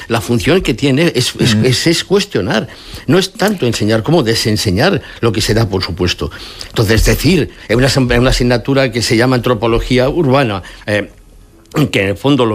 la función que tiene es cuestionar. No es tanto enseñar como desenseñar lo que se da por supuesto. Entonces, decir, en una asignatura que se llama antropología urbana, que en el fondo